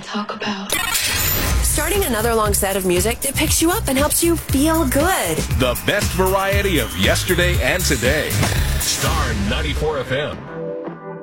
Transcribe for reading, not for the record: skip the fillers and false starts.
talk about. Starting another long set of music that picks you up and helps you feel good. The best variety of yesterday and today. Star 94 FM.